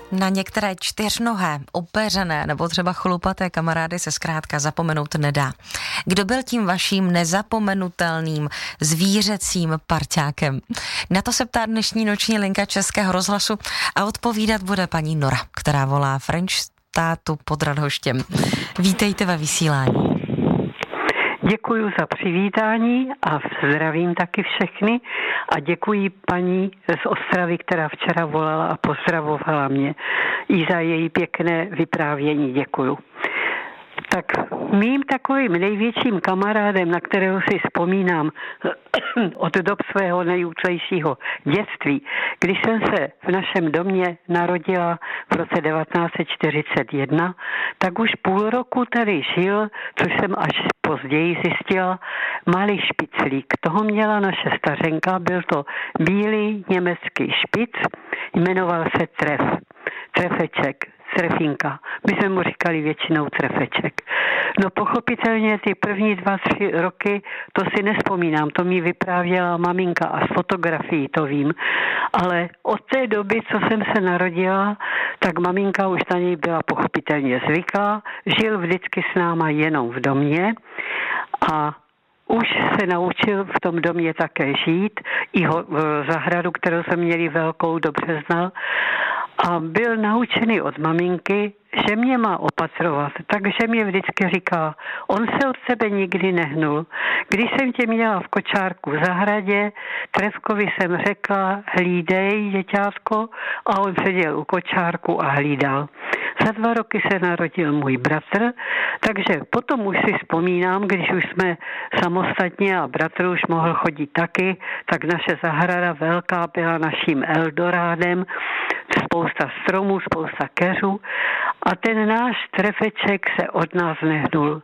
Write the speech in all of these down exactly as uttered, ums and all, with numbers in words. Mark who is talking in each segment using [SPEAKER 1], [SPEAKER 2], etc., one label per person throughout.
[SPEAKER 1] Na některé čtyřnohé, opeřené nebo třeba chlupaté kamarády se zkrátka zapomenout nedá. Kdo byl tím vaším nezapomenutelným zvířecím parťákem? Na to se ptá dnešní noční linka Českého rozhlasu a odpovídat bude paní Nora, která volá Frenštátu pod Radhoštěm. Vítejte ve vysílání.
[SPEAKER 2] Děkuji za přivítání a zdravím taky všechny a děkuji paní z Ostravy, která včera volala a pozdravovala mě. I za její pěkné vyprávění děkuju. Tak mým takovým největším kamarádem, na kterého si vzpomínám od dob svého nejútlejšího dětství, když jsem se v našem domě narodila v roce devatenáct set čtyřicet jedna, tak už půl roku tady žil, což jsem až později zjistila, malý špiclík. Toho měla naše stařenka, byl to bílý německý špic, jmenoval se Tref, Trefeček. Trefinka. My jsme mu říkali většinou Trefeček. No pochopitelně ty první dva, tři roky, to si nespomínám, to mi vyprávěla maminka a z fotografií to vím. Ale od té doby, co jsem se narodila, tak maminka už na něj byla pochopitelně zvyklá, žil vždycky s náma jenom v domě a už se naučil v tom domě také žít, i ho, zahradu, kterou jsme měli velkou, dobře znal. A byl naučený od maminky, že mě má opatrovat, takže mě vždycky říká, on se od sebe nikdy nehnul. Když jsem tě měla v kočárku v zahradě, Trefkovi jsem řekla, hlídej, děťátko, a on seděl u kočárku a hlídal. Za dva roky se narodil můj bratr, takže potom už si vzpomínám, když už jsme samostatně a bratr už mohl chodit taky, tak naše zahrada velká byla naším Eldorádem, spousta stromů, spousta keřů a ten náš Trefeček se od nás nehnul.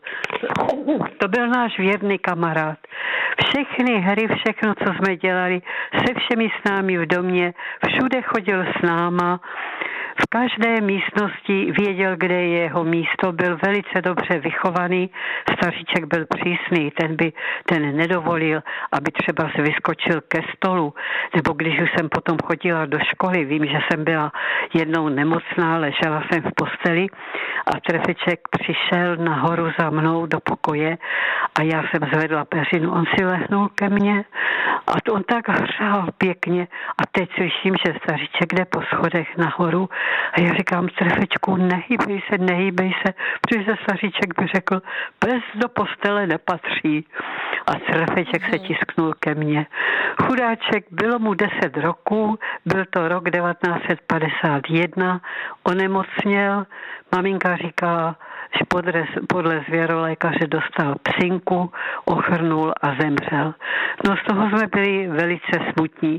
[SPEAKER 2] To byl náš věrný kamarád. Všechny hry, všechno, co jsme dělali, se všemi s námi v domě, všude chodil s náma, v každé místnosti věděl, kde je jeho místo, byl velice dobře vychovaný, staříček byl přísný, ten by ten nedovolil, aby třeba se vyskočil ke stolu, nebo když už jsem potom chodila do školy, vím, že jsem byla jednou nemocná, ležela jsem v posteli a Trefeček přišel nahoru za mnou do pokoje a já jsem zvedla peřinu, on si lehnul ke mně a to on tak hřál pěkně a teď slyším, že staříček jde po schodech nahoru a já říkám, Trefečku, nehýbej se, nehýbej se, protože staříček by řekl, pes do postele nepatří. A Trefeček se tisknul ke mně. Chudáček, bylo mu deset roků, byl to rok devatenáct set padesát jedna, onemocněl, maminka říkala, že podle, podle zvěrolékaře dostal psinku, ochrnul a zemřel. No z toho jsme byli velice smutní.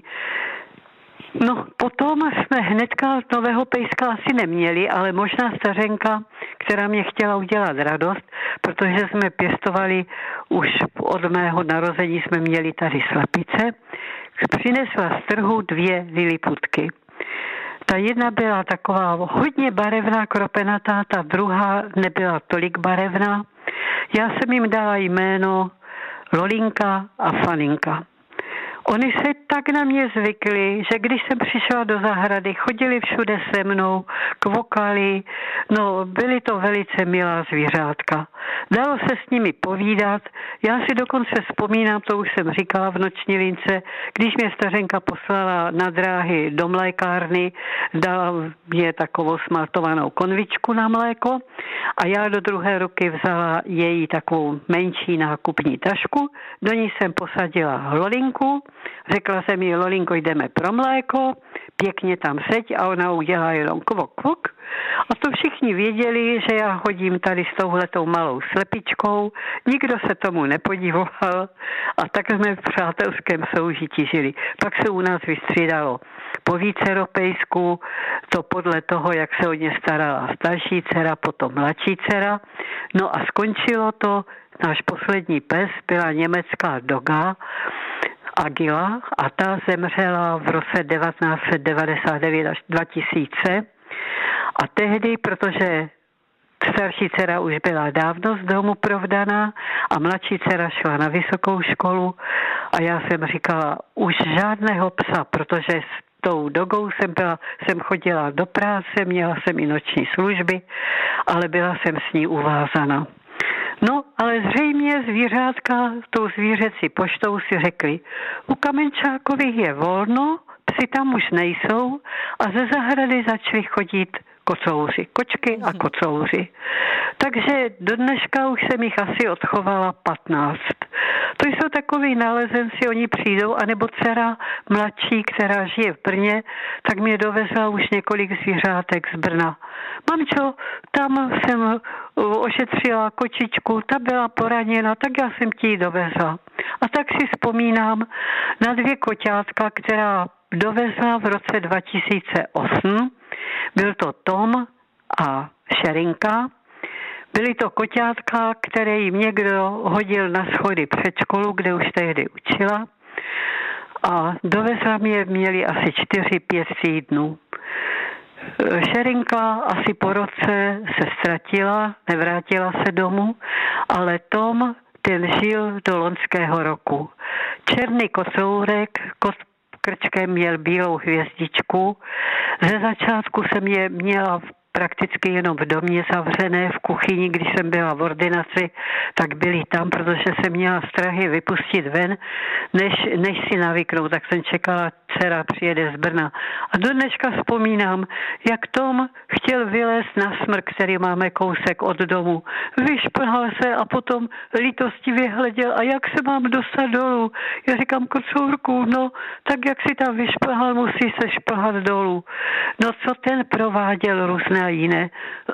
[SPEAKER 2] No, potom jsme hnedka nového pejska asi neměli, ale možná stařenka, která mě chtěla udělat radost, protože jsme pěstovali už od mého narození, jsme měli tady slepice, přinesla z trhu dvě liliputky. Ta jedna byla taková hodně barevná, kropenatá, ta druhá nebyla tolik barevná. Já jsem jim dala jméno Lolinka a Faninka. Oni se tak na mě zvykli, že když jsem přišla do zahrady, chodili všude se mnou, kvokali, no byly to velice milá zvířátka. Dalo se s nimi povídat, já si dokonce vzpomínám, to už jsem říkala v noční lince, když mě stařenka poslala na dráhy do mlékárny, dala mě takovou smaltovanou konvičku na mléko a já do druhé ruky vzala její takovou menší nákupní tašku, do ní jsem posadila Lolinku, řekla jsem jí, Lolinko, jdeme pro mléko, pěkně tam seď a ona udělá jenom kvok, kvok. A to všichni věděli, že já chodím tady s touhletou malou slepičkou, nikdo se tomu nepodivoval a tak jsme v přátelském soužití žili. Pak se u nás vystřídalo po vícero pejsků, to podle toho, jak se o ně starala starší dcera, potom mladší dcera. No a skončilo to, náš poslední pes byla německá doga, Agila, a ta zemřela v roce devatenáct set devadesát devět až dva tisíce. A tehdy, protože starší dcera už byla dávno z domu provdaná a mladší dcera šla na vysokou školu a já jsem říkala, už žádného psa, protože tou dogou jsem, byla, jsem chodila do práce, měla jsem i noční služby, ale byla jsem s ní uvázaná. No, ale zřejmě zvířátka tou zvířecí poštou si řekli, u Kamenčákových je volno, psi tam už nejsou a ze zahrady začali chodit kocouři, kočky a kocouři. Takže do dneška už jsem jich asi odchovala patnáct. To jsou takový nálezenci, oni přijdou, anebo dcera mladší, která žije v Brně, tak mě dovezla už několik zvířátek z Brna. Mamčo, tam jsem ošetřila kočičku, ta byla poraněna, tak já jsem ti ji dovezla. A tak si vzpomínám na dvě koťátka, která dovezla v roce dva tisíce osm. Byl to Tom a Šerinka. Byly to koťátka, které jim někdo hodil na schody před školu, kde už tehdy učila. A dovezla mě, měli asi čtyři, pět týdnů. Šerinka asi po roce se ztratila, nevrátila se domů, ale Tom, ten žil do loňského roku. Černý kocourek, kot krčkem měl bílou hvězdičku. Ze začátku jsem je měla prakticky jenom v domě zavřené, v kuchyni, když jsem byla v ordinaci, tak byli tam, protože jsem měla strach je vypustit ven, než, než si navyknou, tak jsem čekala, dcera přijede z Brna. A do dneška vzpomínám, jak Tom chtěl vylézt na smrk, který máme kousek od domu. Vyšplhal se a potom lítostivě hleděl, a jak se mám dostat dolů? Já říkám, kocourku, no, tak jak si tam vyšplhal, musí se šplhat dolů. No, co ten prováděl různé a jiné.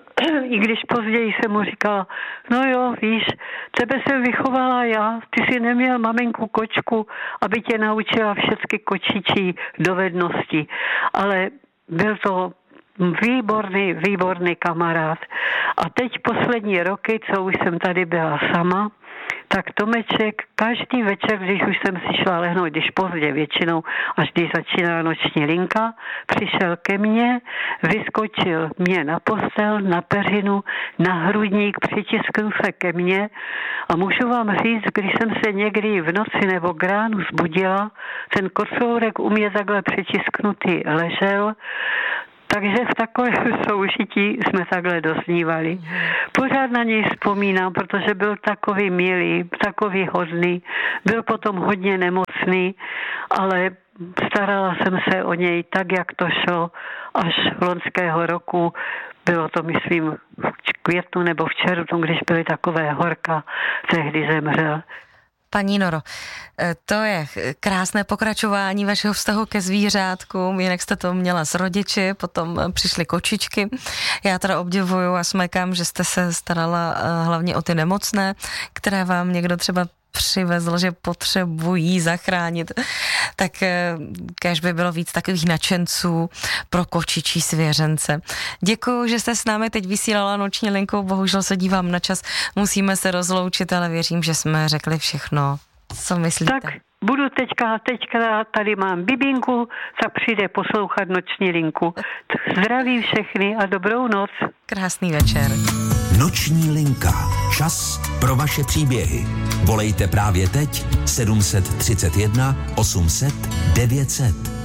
[SPEAKER 2] I když později jsem mu říkala, no jo, víš, tebe jsem vychovala já, ty jsi neměl maminku kočku, aby tě naučila všechny kočičí dovednosti. Ale byl to výborný, výborný kamarád. A teď poslední roky, co už jsem tady byla sama, tak Tomeček každý večer, když už jsem si šla lehnout, když pozdě většinou, až když začínala noční linka, přišel ke mně, vyskočil mě na postel, na peřinu, na hrudník, přitiskl se ke mně a můžu vám říct, když jsem se někdy v noci nebo k ránu zbudila, ten kocourek u mě takhle přitisknutý ležel. Takže v takovém soužití jsme takhle doznívali. Pořád na něj vzpomínám, protože byl takový milý, takový hodný. Byl potom hodně nemocný, ale starala jsem se o něj tak, jak to šlo, až loňského roku. Bylo to, myslím, v květnu nebo v červnu, když byly takové horka, tehdy zemřel.
[SPEAKER 1] Paní Noro, to je krásné pokračování vašeho vztahu ke zvířátkům, jinak jste to měla s rodiči, potom přišly kočičky. Já teda obdivuju a smekám, že jste se starala hlavně o ty nemocné, které vám někdo třeba přivezl, že potřebují zachránit, tak kéž by bylo víc takových nadšenců pro kočičí svěřence. Děkuju, že jste s námi teď vysílala noční linku, bohužel se dívám na čas, musíme se rozloučit, ale věřím, že jsme řekli všechno. Co myslíte?
[SPEAKER 2] Tak budu teďka, teďka tady mám bibinku, tak přijde poslouchat noční linku. Zdraví všechny a dobrou noc.
[SPEAKER 1] Krásný večer.
[SPEAKER 3] Noční linka. Čas pro vaše příběhy. Volejte právě teď sedm set třicet jedna osm set devět set.